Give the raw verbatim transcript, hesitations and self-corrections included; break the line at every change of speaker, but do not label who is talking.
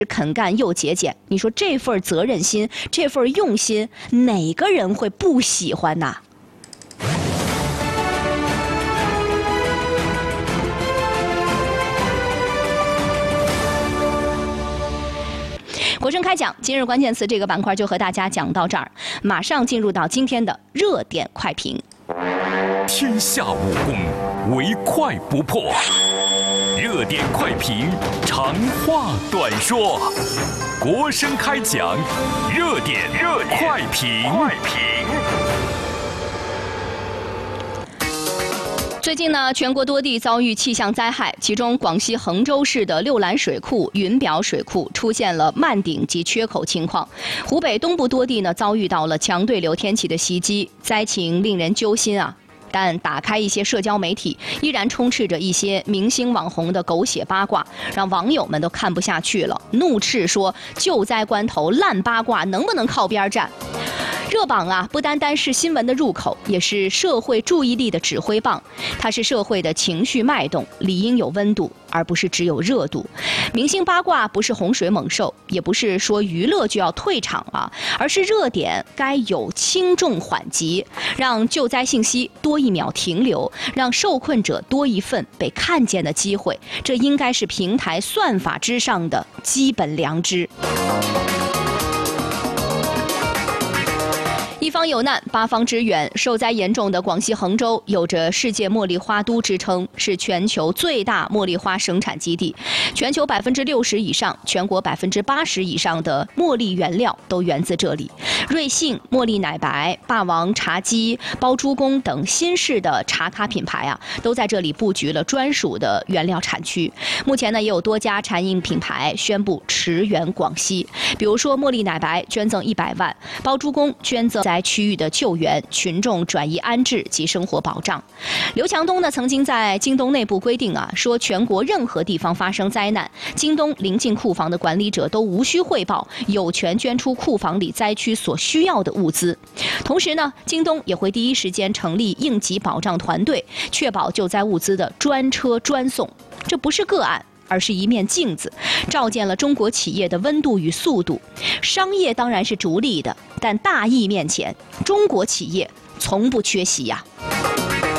肯干又节俭，你说这份责任心，这份用心，哪个人会不喜欢呐？国声开讲，今日关键词这个板块就和大家讲到这儿，马上进入到今天的热点快评。
天下武功，唯快不破。热点快评，长话短说。国声开讲，热点热点快评。快评。
最近呢，全国多地遭遇气象灾害，其中广西衡州市的六兰水库、云表水库出现了漫顶及缺口情况。湖北东部多地呢遭遇到了强对流天气的袭击，灾情令人揪心啊。但打开一些社交媒体，依然充斥着一些明星网红的狗血八卦，让网友们都看不下去了，怒斥说：救灾关头烂八卦能不能靠边站？热榜啊，不单单是新闻的入口，也是社会注意力的指挥棒。它是社会的情绪脉动，理应有温度，而不是只有热度。明星八卦不是洪水猛兽，也不是说娱乐就要退场了，而是热点该有轻重缓急，让救灾信息多一秒停留，让受困者多一份被看见的机会。这应该是平台算法之上的基本良知。一方有难，八方支援。受灾严重的广西衡州有着世界茉莉花都之称，是全球最大茉莉花生产基地。全球百分之六十以上，全国百分之八十以上的茉莉原料都源自这里。瑞幸、茉莉奶白、霸王茶姬、包租公等新式的茶咖品牌啊，都在这里布局了专属的原料产区。目前呢，也有多家茶饮品牌宣布驰援广西，比如说茉莉奶白捐赠一百万，包租公捐赠在区域的救援、群众转移安置及生活保障。刘强东呢曾经在京东内部规定啊，说全国任何地方发生灾难，京东临近库房的管理者都无需汇报，有权捐出库房里灾区所需要的物资。同时呢，京东也会第一时间成立应急保障团队，确保救灾物资的专车专送。这不是个案，而是一面镜子，照见了中国企业的温度与速度。商业当然是逐利的，但大义面前，中国企业从不缺席呀。